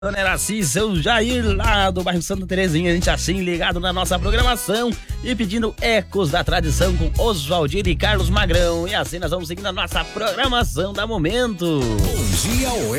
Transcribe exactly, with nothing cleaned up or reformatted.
Dona Eraci, seu Jair lá do bairro Santa Terezinha, a gente assim ligado na nossa programação e pedindo Ecos da Tradição com Oswaldir e Carlos Magrão. E assim nós vamos seguindo a nossa programação da momento. Bom dia, Oeste.